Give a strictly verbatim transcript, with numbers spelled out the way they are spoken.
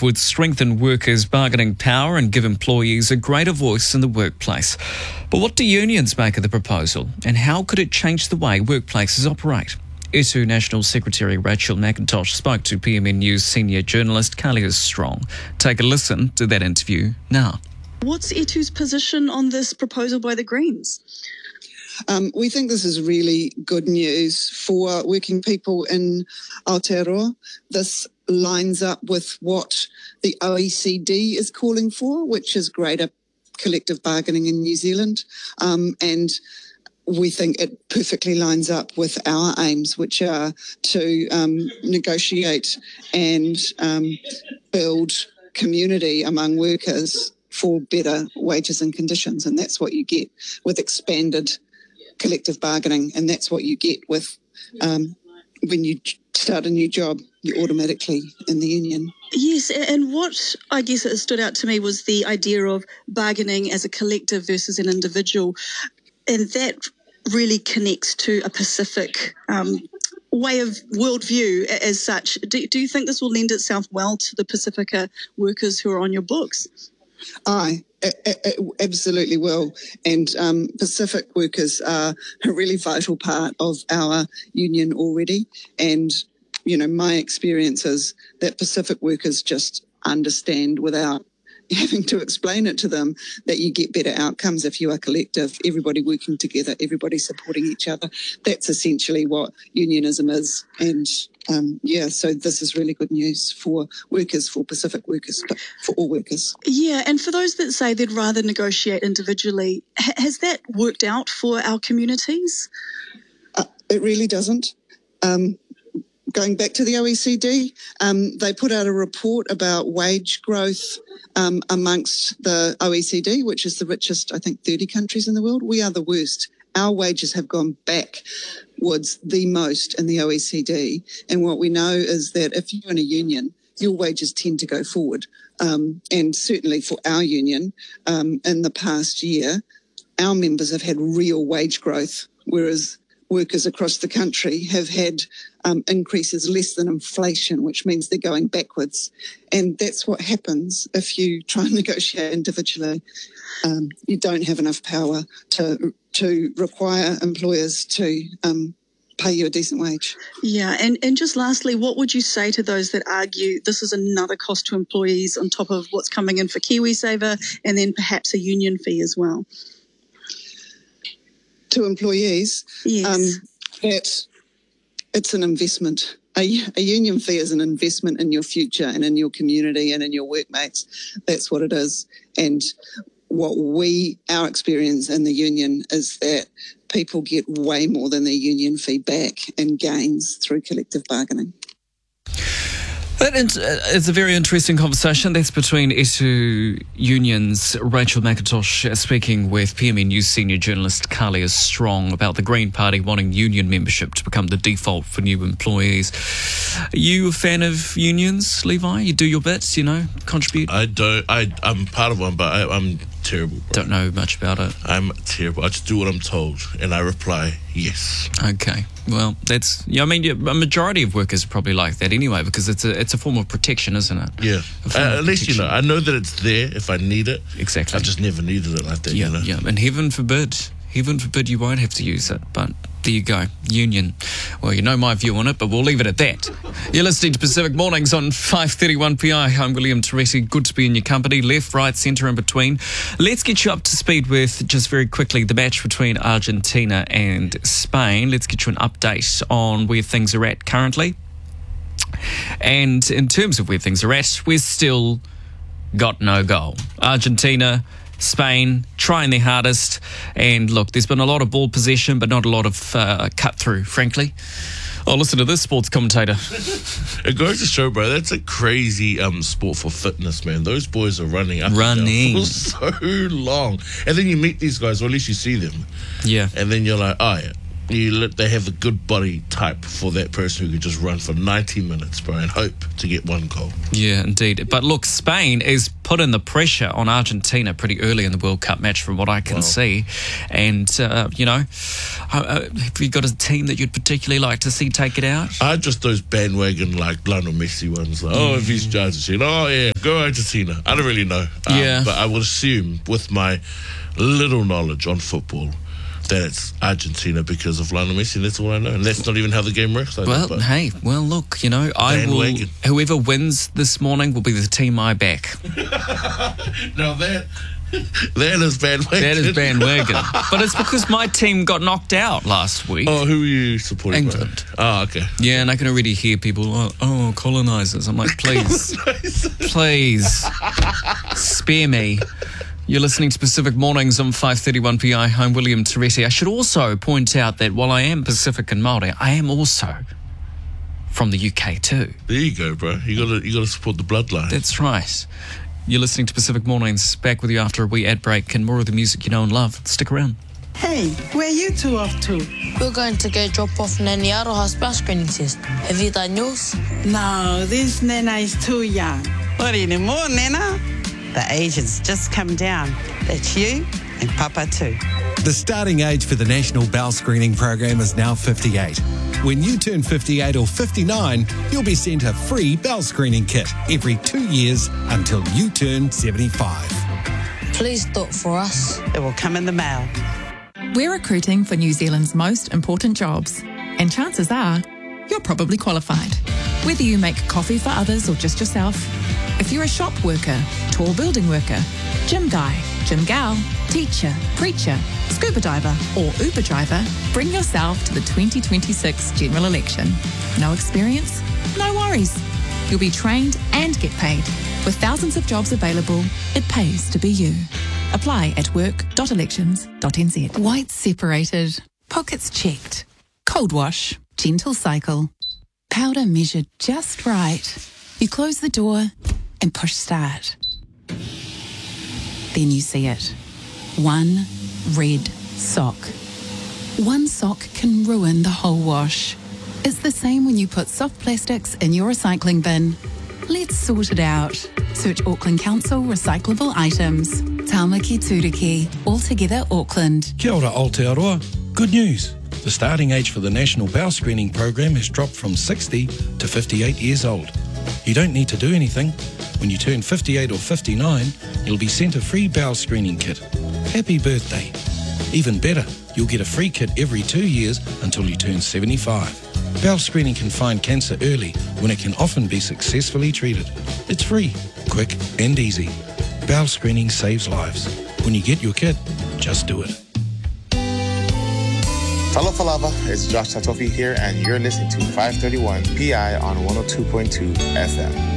would strengthen workers' bargaining power and give employees a greater voice in the workplace. But what do unions make of the proposal, and how could it change the way workplaces operate? I T U National Secretary Rachel McIntosh spoke to P M N News senior journalist Kalia Strong. Take a listen to that interview now. What's I T U's position on this proposal by the Greens? Um, we think this is really good news for working people in Aotearoa. This lines up with what the O E C D is calling for, which is greater collective bargaining in New Zealand. Um, and we think it perfectly lines up with our aims, which are to um, negotiate and um, build community among workers for better wages and conditions. And that's what you get with expanded collective bargaining. And that's what you get with um, when you start a new job, you're automatically in the union. Yes, and what I guess it stood out to me was the idea of bargaining as a collective versus an individual. And that really connects to a Pacific um, way of worldview as such. Do, do you think this will lend itself well to the Pacifica workers who are on your books? Aye, it, it absolutely will. And um, Pacific workers are a really vital part of our union already. And, you know, my experience is that Pacific workers just understand without having to explain it to them that you get better outcomes if you are collective, everybody working together, everybody supporting each other. That's essentially what unionism is. And um, yeah, so this is really good news for workers, for Pacific workers, but for all workers. Yeah, and for those that say they'd rather negotiate individually, ha- has that worked out for our communities? Uh, it really doesn't. Um, Going back to the O E C D, um, they put out a report about wage growth um, amongst the O E C D, which is the richest, I think, thirty countries in the world. We are the worst. Our wages have gone backwards the most in the O E C D. And what we know is that if you're in a union, your wages tend to go forward. Um, and certainly for our union, um, in the past year, our members have had real wage growth, whereas workers across the country have had um, increases less than inflation, which means they're going backwards. And that's what happens if you try and negotiate individually. Um, you don't have enough power to to require employers to um, pay you a decent wage. Yeah, and, and just lastly, what would you say to those that argue this is another cost to employees on top of what's coming in for KiwiSaver and then perhaps a union fee as well? To employees, yes. um, that it's an investment. A, a union fee is an investment in your future and in your community and in your workmates. That's what it is. And what we, our experience in the union is that people get way more than their union fee back in gains through collective bargaining. That is a very interesting conversation. That's between I T U Union's Rachel McIntosh speaking with P M N News senior journalist Kalia Strong about the Green Party wanting union membership to become the default for new employees. Are you a fan of unions, Levi? You do your bits, you know, contribute? I don't. I, I'm part of one, but I, I'm terrible, bro. Don't know much about it. I'm terrible. I just do what I'm told, and I reply, yes. Okay. Well, that's, yeah, I mean, a majority of workers are probably like that anyway, because it's a it's a form of protection, isn't it? Yeah. Uh, at least, you know, I know that it's there if I need it. Exactly. I've just never needed it like that, yeah, you know? Yeah, and heaven forbid, heaven forbid you won't have to use it, but there you go, union. Well, you know my view on it, but we'll leave it at that. You're listening to Pacific Mornings on five thirty-one P I. I'm William Teresi. Good to be in your company. Left, right, centre, in between. Let's get you up to speed with, just very quickly, the match between Argentina and Spain. Let's get you an update on where things are at currently. And in terms of where things are at, we're still got no goal. Argentina, Spain trying their hardest, and look, there's been a lot of ball possession but not a lot of uh, cut through, frankly. Oh, listen to this sports commentator. It goes to show, bro, that's a crazy um sport for fitness, man. Those boys are running up running for so long, and then you meet these guys, or at least you see them, yeah, and then you're like, oh yeah, You let, they have a good body type for that person who could just run for ninety minutes, bro, and hope to get one goal. Yeah, indeed. But look, Spain is putting the pressure on Argentina pretty early in the World Cup match from what I can Wow. see. And, uh, you know, uh, have you got a team that you'd particularly like to see take it out? I just those bandwagon like Lionel Messi ones. Like, oh, if he's Argentina, oh yeah, go Argentina. I don't really know. Um, Yeah. But I would assume with my little knowledge on football that it's Argentina because of Lionel Messi. That's all I know. And that's not even how the game works. I Well, know, but hey, well, look, you know, I will. Bandwagon. Whoever wins this morning will be the team I back. now that that is bandwagon. That is bandwagon. But it's because my team got knocked out last week. Oh, who are you supporting? bro? England. Oh, okay. Yeah, and I can already hear people, oh, oh colonizers. I'm like, please, please, spare me. You're listening to Pacific Mornings on five thirty-one P I. I'm William Teresi. I should also point out that while I am Pacific and Māori, I am also from the U K too. There you go, bro. You gotta you gotta support the bloodline. That's right. You're listening to Pacific Mornings. Back with you after a wee ad break and more of the music you know and love. Stick around. Hey, where you two off to? We're going to go drop off Nani Aroha's bus screening test. Have you done yours? No, this Nana is too young. What anymore, Nana? The age has just come down. That's you and Papa too. The starting age for the National Bowel Screening Program is now fifty-eight. When you turn fifty-eight or fifty-nine, you'll be sent a free bowel screening kit every two years until you turn seventy-five. Please do it for us. It will come in the mail. We're recruiting for New Zealand's most important jobs, and chances are you're probably qualified. Whether you make coffee for others or just yourself, if you're a shop worker, tall building worker, gym guy, gym gal, teacher, preacher, scuba diver or Uber driver, bring yourself to the twenty twenty-six general election. No experience? No worries. You'll be trained and get paid. With thousands of jobs available, it pays to be you. Apply at work dot elections dot n z. Whites separated, pockets checked, cold wash, gentle cycle, powder measured just right. You close the door and push start. Then you see it. One red sock. One sock can ruin the whole wash. It's the same when you put soft plastics in your recycling bin. Let's sort it out. Search Auckland Council recyclable items. Taumaki Turiki, Altogether Auckland. Kia ora Aotearoa. Good news. The starting age for the National Bowel Screening Program has dropped from sixty to fifty-eight years old. You don't need to do anything. When you turn fifty-eight or fifty-nine, you'll be sent a free bowel screening kit. Happy birthday. Even better, you'll get a free kit every two years until you turn seventy-five. Bowel screening can find cancer early when it can often be successfully treated. It's free, quick and easy. Bowel screening saves lives. When you get your kit, just do it. Talofa lava, it's Josh Tatofi here, and you're listening to five thirty-one P I on one oh two point two F M.